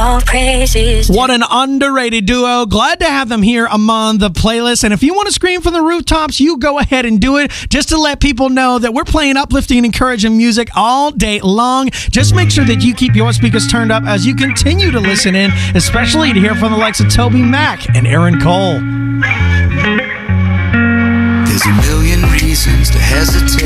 all praises. What an underrated duo. Glad to have them here among the playlist. And if you want to scream from the rooftops, you go ahead and do it, just to let people know that we're playing uplifting and encouraging music all day long. Just make sure that you keep your speakers turned up as you continue to listen in, especially to hear from the likes of Toby Mac and Aaron Cole. There's a million reasons to hesitate.